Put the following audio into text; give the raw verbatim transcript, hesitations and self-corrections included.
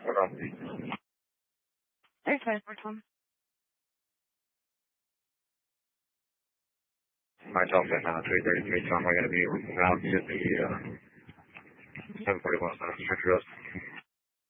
Hold on. There's five four Tom. Myself and uh, three thirty-three Tom are going to be around to the uh, seven forty-one Central.